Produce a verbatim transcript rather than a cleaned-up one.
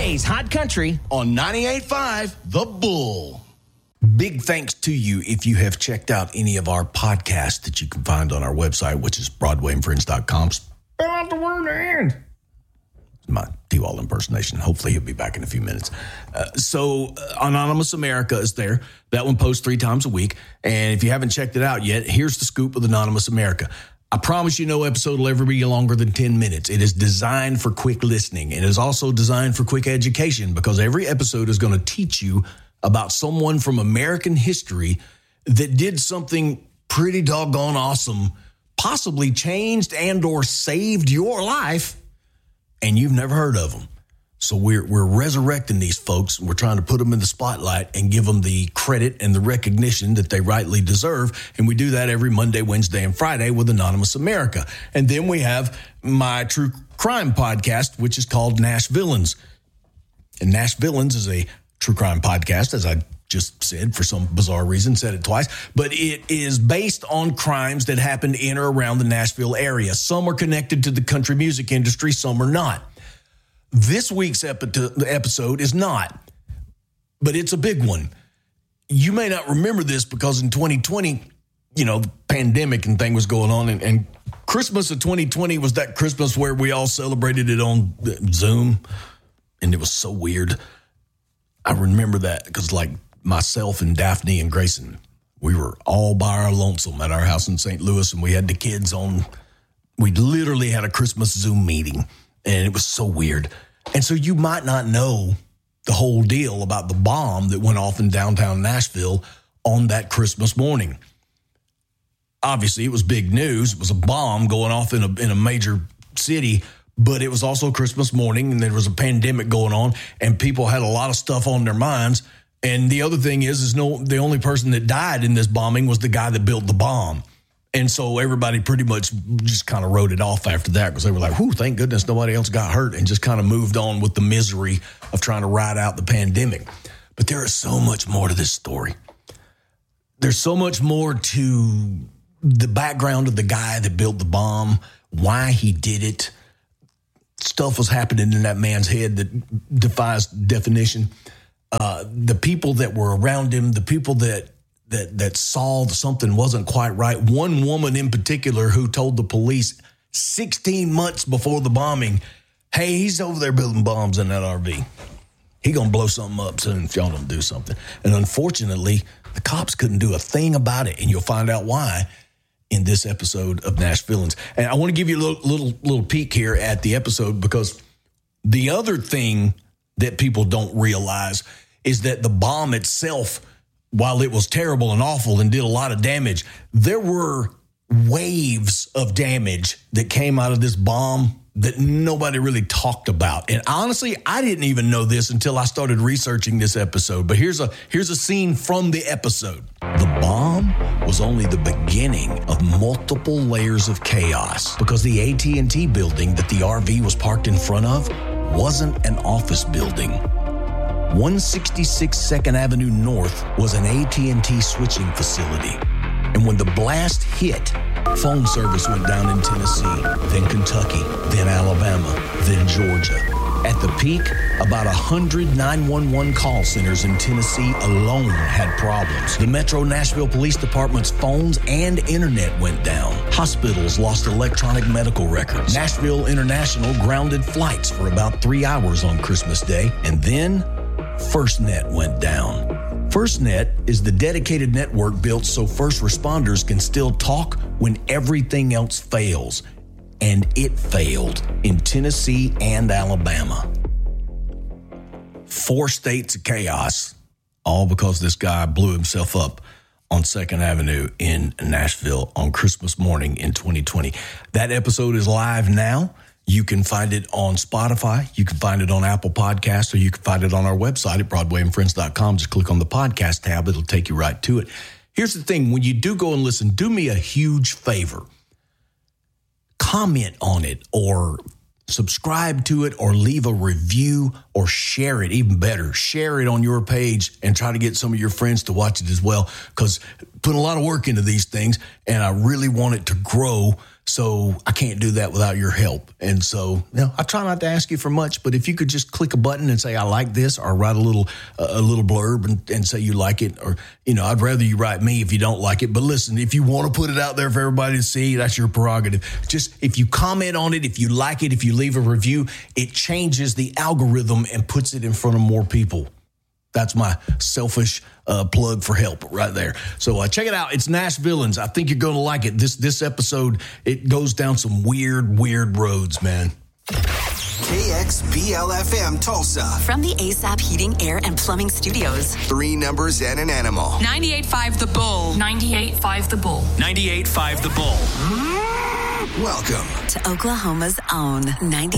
Today's Hot Country on ninety-eight point five The Bull. Big thanks to you if you have checked out any of our podcasts that you can find on our website, which is broadway and friends dot com. Spell out the word and. My T-Wall impersonation. Hopefully he'll be back in a few minutes. Uh, so uh, Anonymous America is there. That one posts three times a week. And if you haven't checked it out yet, here's the scoop with Anonymous America. I promise you no episode will ever be longer than ten minutes. It is designed for quick listening. It is also designed for quick education because every episode is going to teach you about someone from American history that did something pretty doggone awesome, possibly changed and or saved your life, and you've never heard of them. So we're we're resurrecting these folks. We're trying to put them in the spotlight and give them the credit and the recognition that they rightly deserve. And we do that every Monday, Wednesday, and Friday with Anonymous America. And then we have my true crime podcast, which is called Nash Villains. And Nash Villains is a true crime podcast, as I just said, for some bizarre reason, said it twice. But it is based on crimes that happened in or around the Nashville area. Some are connected to the country music industry, some are not. This week's episode is not, but it's a big one. You may not remember this because in twenty twenty, you know, the pandemic and thing was going on, and, and Christmas of twenty twenty was that Christmas where we all celebrated it on Zoom, and it was so weird. I remember that because, like, myself and Daphne and Grayson, we were all by our lonesome at our house in Saint Louis, and we had the kids on. We literally had a Christmas Zoom meeting. And it was so weird. And so you might not know the whole deal about the bomb that went off in downtown Nashville on that Christmas morning. Obviously, it was big news. It was a bomb going off in a in a major city, but it was also Christmas morning, and there was a pandemic going on, and people had a lot of stuff on their minds. And the other thing is, is no, the only person that died in this bombing was the guy that built the bomb. And so everybody pretty much just kind of wrote it off after that because they were like, whew, thank goodness nobody else got hurt, and just kind of moved on with the misery of trying to ride out the pandemic. But there is so much more to this story. There's so much more to the background of the guy that built the bomb, why he did it. Stuff was happening in that man's head that defies definition. Uh, the people that were around him, the people that that that saw something wasn't quite right. One woman in particular who told the police sixteen months before the bombing, hey, he's over there building bombs in that R V. He gonna blow something up soon if y'all don't do something. And unfortunately, the cops couldn't do a thing about it, and you'll find out why in this episode of Nash Villains. And I want to give you a little, little, little peek here at the episode, because the other thing that people don't realize is that the bomb itself, while it was terrible and awful and did a lot of damage, there were waves of damage that came out of this bomb that nobody really talked about. And honestly, I didn't even know this until I started researching this episode. But here's a here's a scene from the episode. The bomb was only the beginning of multiple layers of chaos, because the A T and T building that the R V was parked in front of wasn't an office building. one sixty-six second Avenue North was an A T and T switching facility. And when the blast hit, phone service went down in Tennessee, then Kentucky, then Alabama, then Georgia. At the peak, about one hundred nine one one call centers in Tennessee alone had problems. The Metro Nashville Police Department's phones and internet went down. Hospitals lost electronic medical records. Nashville International grounded flights for about three hours on Christmas Day. And then FirstNet went down. FirstNet is the dedicated network built so first responders can still talk when everything else fails. And it failed in Tennessee and Alabama. Four states of chaos, all because this guy blew himself up on second Avenue in Nashville on Christmas morning in twenty twenty. That episode is live now. You can find it on Spotify. You can find it on Apple Podcasts, or you can find it on our website at broadway and friends dot com. Just click on the podcast tab. It'll take you right to it. Here's the thing. When you do go and listen, do me a huge favor. Comment on it, or subscribe to it, or leave a review, or share it. Even better, share it on your page and try to get some of your friends to watch it as well, because put a lot of work into these things, and I really want it to grow So I can't do that without your help. And so, you know, I try not to ask you for much, but if you could just click a button and say, I like this, or write a little, uh, a little blurb and, and say you like it, or, you know, I'd rather you write me if you don't like it. But listen, if you want to put it out there for everybody to see, that's your prerogative. Just if you comment on it, if you like it, if you leave a review, it changes the algorithm and puts it in front of more people. That's my selfish uh, plug for help right there. So uh, check it out. It's Nashvilleans. I think you're going to like it. This this episode, it goes down some weird, weird roads, man. K X B L F M Tulsa. From the A S A P Heating, Air, and Plumbing Studios. Three numbers and an animal. ninety-eight point five The Bull. ninety-eight point five The Bull. ninety-eight point five The Bull. Welcome To Oklahoma's own ninety.